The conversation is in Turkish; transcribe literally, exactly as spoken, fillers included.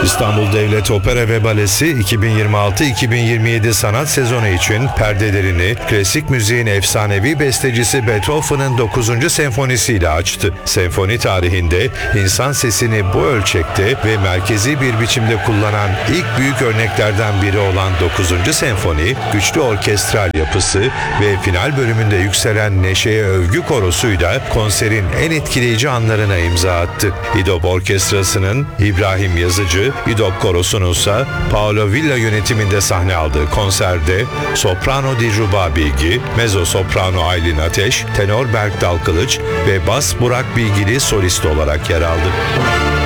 İstanbul Devlet Opera ve Balesi iki bin yirmi altı iki bin yirmi yedi sanat sezonu için perdelerini klasik müziğin efsanevi bestecisi Beethoven'ın dokuzuncu senfonisiyle açtı. Senfoni tarihinde insan sesini bu ölçekte ve merkezi bir biçimde kullanan ilk büyük örneklerden biri olan dokuzuncu senfoni, güçlü orkestral yapısı ve final bölümünde yükselen neşeye övgü korosuyla konserin en etkileyici anlarına imza attı. İDOP Orkestrası'nın İbrahim Yazıcı, İDOP Korosu'nun ise Paolo Villa yönetiminde sahne aldığı konserde soprano Dilruba Bilgi, mezzo soprano Aylin Ateş, tenor Berk Dalkılıç ve bas Burak Bilgili solist olarak yer aldı.